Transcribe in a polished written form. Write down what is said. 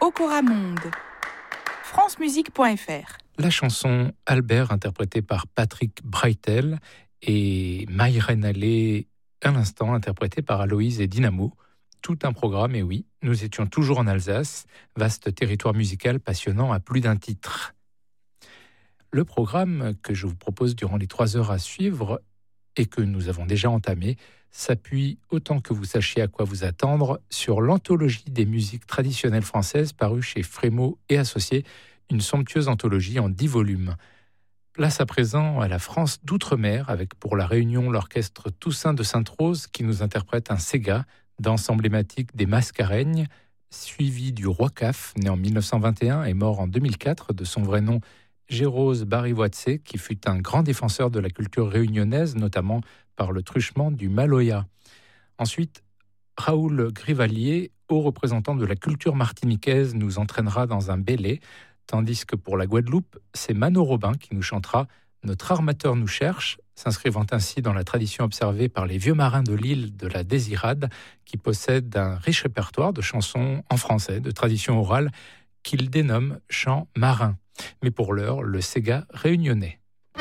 Okora Monde. francemusique.fr. La chanson Albert, interprétée par Patrick Breitel, et Maïren Allé, à l'instant, interprétée par Aloïse et Dynamo. Tout un programme, et oui, nous étions toujours en Alsace, vaste territoire musical passionnant à plus d'un titre. Le programme que je vous propose durant les 3 heures à suivre, et que nous avons déjà entamé, s'appuie, autant que vous sachiez à quoi vous attendre, sur l'anthologie des musiques traditionnelles françaises parue chez Frémaux et Associés, une somptueuse anthologie en 10 volumes. Place à présent à la France d'outre-mer, avec pour la Réunion l'orchestre Toussaint de Sainte-Rose qui nous interprète un Sega, danse emblématique des Mascareignes, suivi du Roi Caf, né en 1921 et mort en 2004, de son vrai nom Gérose Barivoitse, qui fut un grand défenseur de la culture réunionnaise, notamment par le truchement du Maloya. Ensuite, Raoul Grivalier, haut représentant de la culture martiniquaise, nous entraînera dans un bélé, tandis que pour la Guadeloupe, c'est Mano Robin qui nous chantera « Notre armateur nous cherche », s'inscrivant ainsi dans la tradition observée par les vieux marins de l'île de la Désirade, qui possèdent un riche répertoire de chansons en français, de tradition orale, qu'ils dénomment chants marins. Mais pour l'heure, le Sega réunionnais.